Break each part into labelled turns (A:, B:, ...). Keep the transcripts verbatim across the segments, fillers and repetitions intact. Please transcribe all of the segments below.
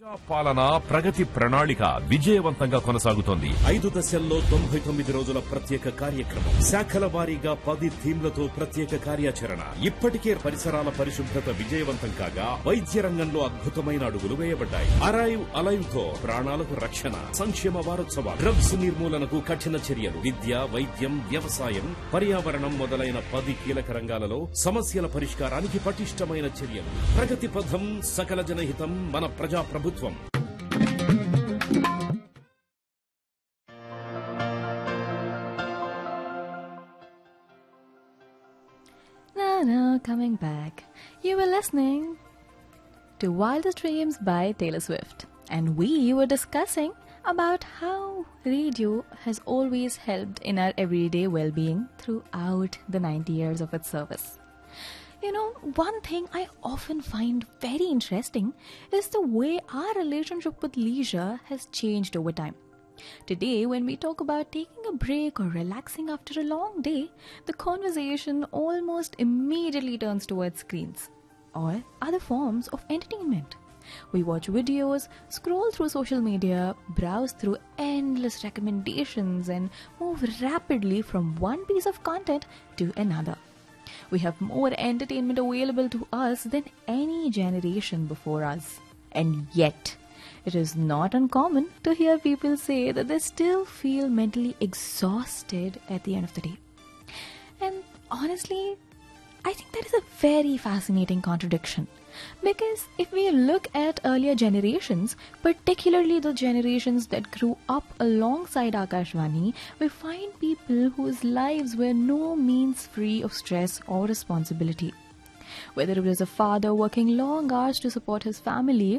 A: పాలన ప్రగతి ప్రణాళిక విజయవంతంగా కొనసాగుతోంది.
B: ఐదు దశల్లో తొంభై తొమ్మిది రోజుల ప్రత్యేక కార్యక్రమం, శాఖల వారీగా పది థీమ్లతో ప్రత్యేక కార్యాచరణ. ఇప్పటికే పరిసరాల పరిశుభ్రత విజయవంతం కాగా వైద్య రంగంలో అద్భుతమైన అడుగులు వేయబడ్డాయి. అరైవ్ అలైవ్ తో ప్రాణాలకు రక్షణ. సంక్షేమ వారోత్సవాలు, డ్రగ్స్ నిర్మూలనకు కఠిన చర్యలు, విద్య, వైద్యం, వ్యవసాయం, పర్యావరణం మొదలైన పది కీలక రంగాలలో సమస్యల పరిష్కారానికి పటిష్టమైన చర్యలు. ప్రగతి పథం, సకల జనహితం, మన ప్రజా ప్రభుత్వం.
C: No, no, coming back. You were listening to Wildest Dreams by Taylor Swift, and we were discussing about how radio has always helped in our everyday well-being throughout the ninety years of its service. You know, one thing I often find very interesting is the way our relationship with leisure has changed over time. Today, when we talk about taking a break or relaxing after a long day, the conversation almost immediately turns towards screens or other forms of entertainment. We watch videos, scroll through social media, browse through endless recommendations, and move rapidly from one piece of content to another. We have more entertainment available to us than any generation before us. And yet, it is not uncommon to hear people say that they still feel mentally exhausted at the end of the day. And honestly, I think that is a very fascinating contradiction. Because if we look at earlier generations, particularly the generations that grew up alongside Akashvani, we find people whose lives were no means free of stress or responsibility. Whether it was a father working long hours to support his family,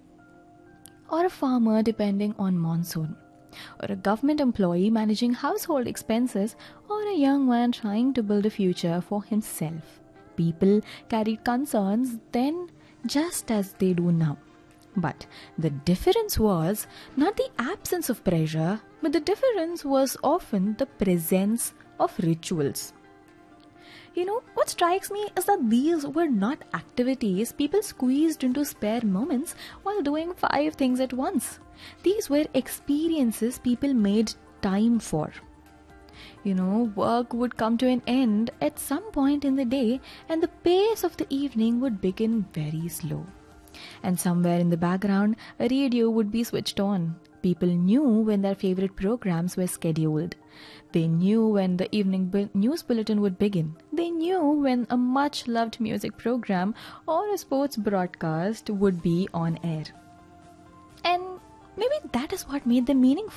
C: or a farmer depending on monsoon, or a government employee managing household expenses, or a young man trying to build a future for himself. People carried concerns then just as they do now. But the difference was not the absence of pressure, but the difference was often the presence of rituals. You know, what strikes me is that these were not activities people squeezed into spare moments while doing five things at once. These were experiences people made time for. You know, work would come to an end at some point in the day, and the pace of the evening would begin very slow. And somewhere in the background, a radio would be switched on. People knew when their favorite programs were scheduled. They knew when the evening bu- news bulletin would begin. They knew when a much-loved music program or a sports broadcast would be on air. And maybe that is what made them meaningful.